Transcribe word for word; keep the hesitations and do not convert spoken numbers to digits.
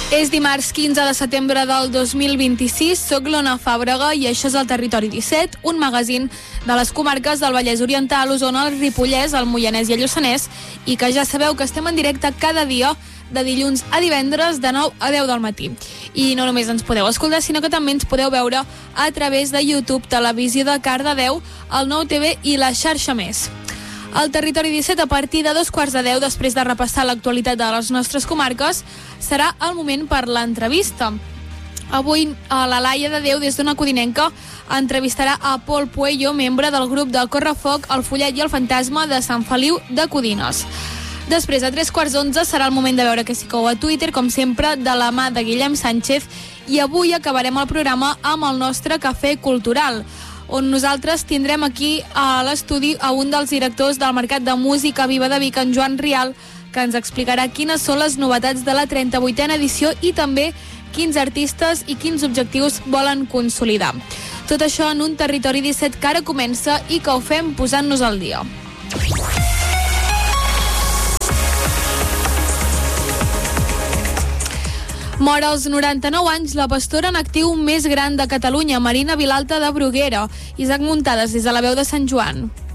És dimarts quinze de setembre del dos mil vint-i-sis, soc l'Ona Fàbrega i això és el Territori disset, un magazín de les comarques del Vallès Oriental, Osona, el Ripollès, el Moianès i el Lluçanès, i que ja sabeu que estem en directe cada dia de dilluns a divendres de nou a deu del matí. I no només ens podeu escoltar, sinó que també ens podeu veure a través de YouTube, Televisió de Cardedeu, el Nou T V i la xarxa Més. El Territori disset, a partir de dos quarts de deu, després de repassar l'actualitat de les nostres comarques, serà el moment per l'entrevista. Avui, a la Laia de Déu, des d'Ona Codinenca, entrevistarà a Pol Puello, membre del grup del Correfoc, el Follet i el Fantasma de Sant Feliu de Codines. Després, a tres quarts d'onze, serà el moment de veure què s'hi cou a Twitter, com sempre, de la mà de Guillem Sánchez, i avui acabarem el programa amb el nostre cafè cultural, on nosaltres tindrem aquí a l'estudi a un dels directors del Mercat de Música Viva de Vic, en Joan Rial, que ens explicarà quines són les novetats de la trenta-vuitena edició i també quins artistes i quins objectius volen consolidar. Tot això en un Territori disset que ara comença i que ho fem posant-nos al dia. Mor als noranta-nou anys la pastora en actiu més gran de Catalunya, Marina Vilalta de Bruguera. Isaac Muntades, des de la veu de Sant Joan.